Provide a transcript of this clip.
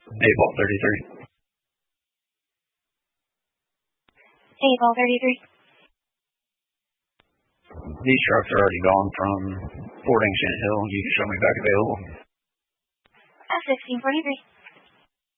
8 Vault 33. 8 Vault 33. These trucks are already gone from Fort Ancient Hill. You can show me back available. F-1643.